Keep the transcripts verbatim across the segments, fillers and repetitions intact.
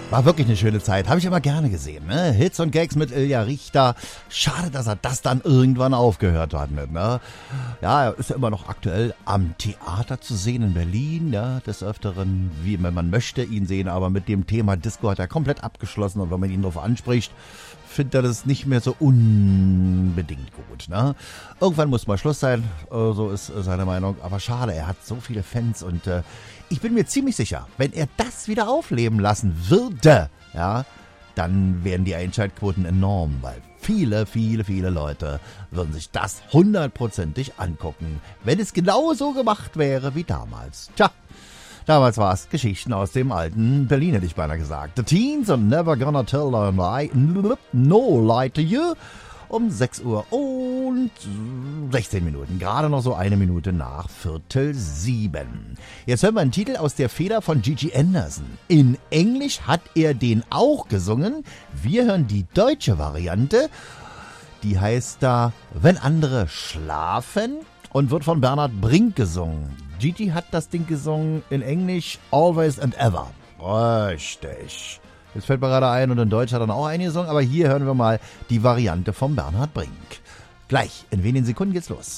War wirklich eine schöne Zeit. Habe ich immer gerne gesehen. Ne? Hits und Gags mit Ilja Richter. Schade, dass er das dann irgendwann aufgehört hat. Mit, ne? Ja, er ist ja immer noch aktuell am Theater zu sehen in Berlin. Ja, des Öfteren, wie wenn man möchte ihn sehen. Aber mit dem Thema Disco hat er komplett abgeschlossen. Und wenn man ihn darauf anspricht, findet er das nicht mehr so unbedingt gut. Ne? Irgendwann muss mal Schluss sein. So ist seine Meinung. Aber schade, er hat so viele Fans und äh, ich bin mir ziemlich sicher, wenn er das wieder aufleben lassen würde, ja, dann wären die Einschaltquoten enorm, weil viele, viele, viele Leute würden sich das hundertprozentig angucken, wenn es genau so gemacht wäre wie damals. Tja, damals war es Geschichten aus dem alten Berlin, hätte ich beinahe gesagt. The Teens and Never Gonna Tell a Lie, No Lie to You. Um sechs Uhr und sechzehn Minuten. Gerade noch so eine Minute nach Viertel sieben. Jetzt hören wir einen Titel aus der Feder von Gigi Anderson. In Englisch hat er den auch gesungen. Wir hören die deutsche Variante. Die heißt da Wenn andere schlafen und wird von Bernhard Brink gesungen. Gigi hat das Ding gesungen in Englisch Always and Ever. Richtig. Jetzt fällt mir gerade ein, und in Deutsch hat er dann auch eine Song, aber hier hören wir mal die Variante von Bernhard Brink. Gleich, in wenigen Sekunden geht's los.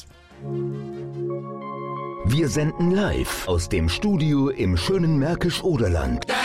Wir senden live aus dem Studio im schönen Märkisch-Oderland.